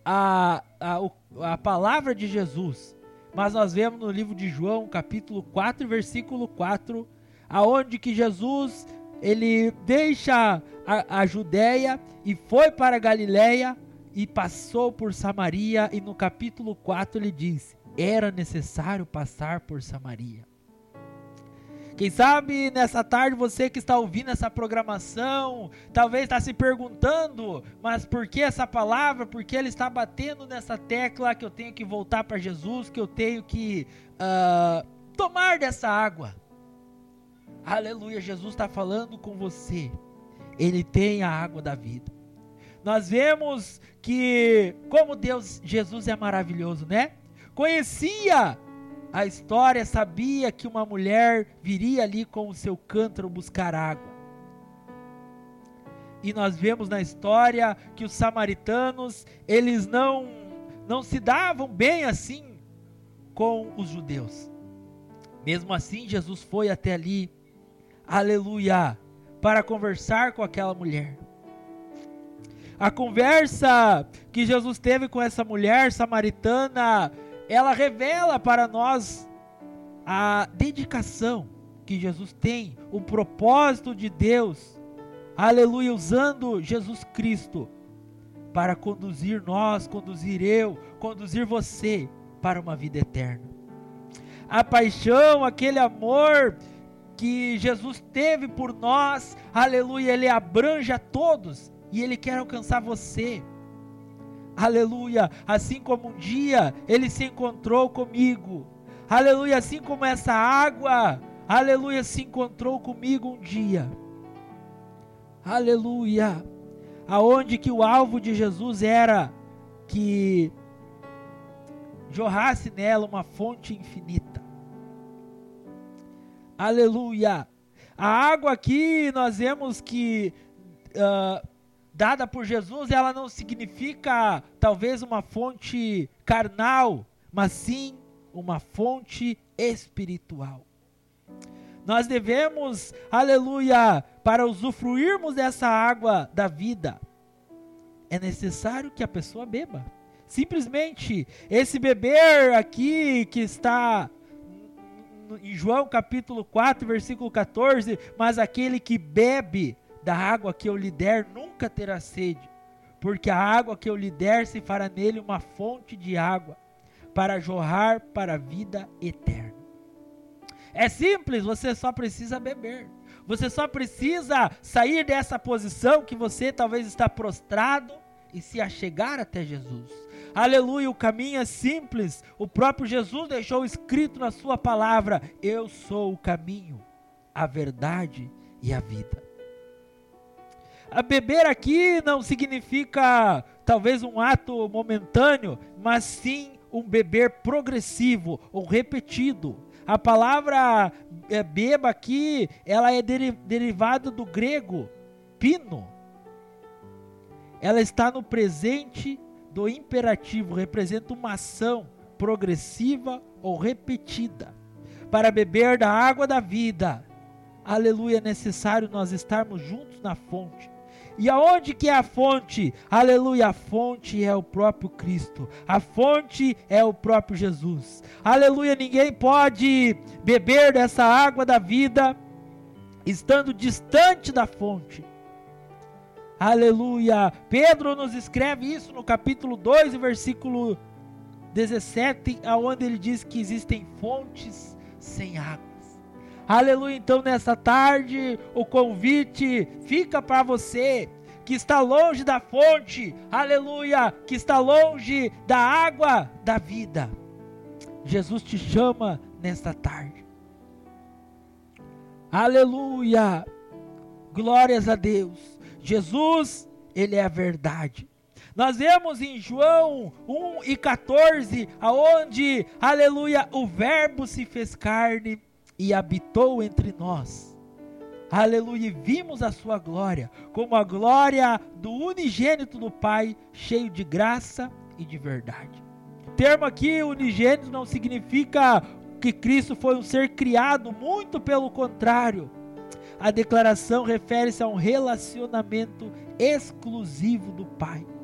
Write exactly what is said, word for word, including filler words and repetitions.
a, a, a palavra de Jesus, mas nós vemos no livro de João, capítulo quatro, versículo quatro, aonde que Jesus, ele deixa a, a Judéia e foi para a Galileia e passou por Samaria, e no capítulo quatro ele diz, era necessário passar por Samaria. Quem sabe nessa tarde você que está ouvindo essa programação, talvez está se perguntando, mas por que essa palavra? Por que ele está batendo nessa tecla que eu tenho que voltar para Jesus, que eu tenho que uh, tomar dessa água? Aleluia, Jesus está falando com você, ele tem a água da vida. Nós vemos que como Deus, Jesus é maravilhoso, né? Conhecia a história, sabia que uma mulher viria ali com o seu cântaro buscar água. E nós vemos na história que os samaritanos, eles não, não se davam bem assim com os judeus. Mesmo assim, Jesus foi até ali, aleluia, para conversar com aquela mulher. A conversa que Jesus teve com essa mulher samaritana, ela revela para nós a dedicação que Jesus tem, o propósito de Deus, aleluia, usando Jesus Cristo para conduzir nós, conduzir eu, conduzir você para uma vida eterna. A paixão, aquele amor que Jesus teve por nós, aleluia, ele abrange a todos e ele quer alcançar você. Aleluia, assim como um dia ele se encontrou comigo, aleluia, assim como essa água, aleluia, se encontrou comigo um dia, aleluia, aonde que o alvo de Jesus era que jorrasse nela uma fonte infinita, aleluia. A água aqui nós vemos que uh, dada por Jesus, ela não significa talvez uma fonte carnal, mas sim uma fonte espiritual. Nós devemos, aleluia, para usufruirmos dessa água da vida, é necessário que a pessoa beba. Simplesmente, esse beber aqui que está em João capítulo quatro, versículo catorze, mas aquele que bebe da água que eu lhe der nunca terá sede, porque a água que eu lhe der se fará nele uma fonte de água, para jorrar para a vida eterna. É simples, você só precisa beber, você só precisa sair dessa posição que você talvez está prostrado e se achegar até Jesus. Aleluia, o caminho é simples, o próprio Jesus deixou escrito na sua palavra, eu sou o caminho, a verdade e a vida. A beber aqui não significa talvez um ato momentâneo, mas sim um beber progressivo ou repetido. A palavra é, beba aqui, ela é deri- derivada do grego pino. Ela está no presente do imperativo, representa uma ação progressiva ou repetida. Para beber da água da vida, aleluia, é necessário nós estarmos juntos na fonte. E aonde que é a fonte? Aleluia, a fonte é o próprio Cristo, a fonte é o próprio Jesus. Aleluia, ninguém pode beber dessa água da vida estando distante da fonte. Aleluia, Pedro nos escreve isso no capítulo dois, versículo dezessete, aonde ele diz que existem fontes sem águas. Aleluia, então nessa tarde o convite fica para você que está longe da fonte, aleluia, que está longe da água da vida. Jesus te chama nesta tarde. Aleluia, glórias a Deus. Jesus, ele é a verdade. Nós vemos em João um e catorze, aonde, aleluia, o verbo se fez carne e habitou entre nós, aleluia, e vimos a sua glória, como a glória do unigênito do Pai, cheio de graça e de verdade. O termo aqui, unigênito, não significa que Cristo foi um ser criado, muito pelo contrário. A declaração refere-se a um relacionamento exclusivo do Pai.